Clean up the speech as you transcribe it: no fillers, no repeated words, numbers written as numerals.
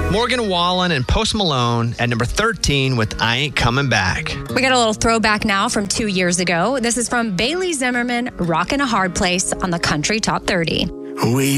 Morgan Wallen and Post Malone at number 13 with I Ain't Coming Back. We got a little throwback now from 2 years ago. This is from Bailey Zimmerman, Rockin' a Hard Place on the Country Top 30. We